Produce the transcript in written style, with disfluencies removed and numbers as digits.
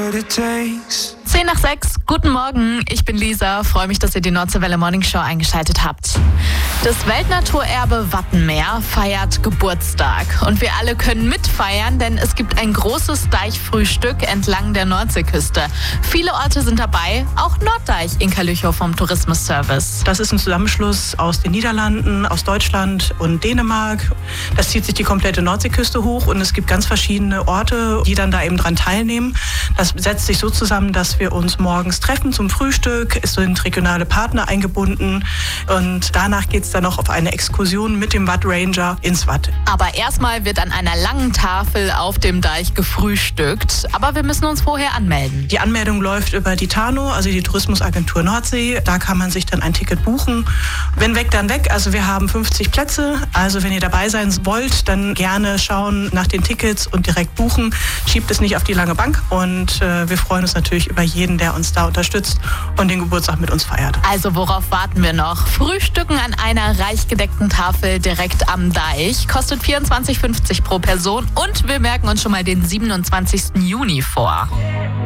what it takes. 5:50, guten Morgen, ich bin Lisa, freue mich, dass ihr die Nordseewelle Morning Show eingeschaltet habt. Das Weltnaturerbe Wattenmeer feiert Geburtstag und wir alle können mitfeiern, denn es gibt ein großes Deichfrühstück entlang der Nordseeküste. Viele Orte sind dabei, auch Norddeich in Kalüchow vom Tourismusservice. Das ist ein Zusammenschluss aus den Niederlanden, aus Deutschland und Dänemark. Das zieht sich die komplette Nordseeküste hoch und es gibt ganz verschiedene Orte, die dann da eben dran teilnehmen. Das setzt sich so zusammen, dass wir uns morgens treffen zum Frühstück. Es sind regionale Partner eingebunden und danach geht es dann noch auf eine Exkursion mit dem Watt Ranger ins Watt. Aber erstmal wird an einer langen Tafel auf dem Deich gefrühstückt. Aber wir müssen uns vorher anmelden. Die Anmeldung läuft über die TANO, also die Tourismusagentur Nordsee. Da kann man sich dann ein Ticket buchen. Wenn weg, dann weg. Also wir haben 50 Plätze. Also wenn ihr dabei sein wollt, dann gerne schauen nach den Tickets und direkt buchen. Schiebt es nicht auf die lange Bank. Und wir freuen uns natürlich über jeden, der uns da unterstützt und den Geburtstag mit uns feiert. Also worauf warten wir noch? Frühstücken an einer reich gedeckten Tafel direkt am Deich. Kostet 24,50 pro Person und wir merken uns schon mal den 27. Juni vor.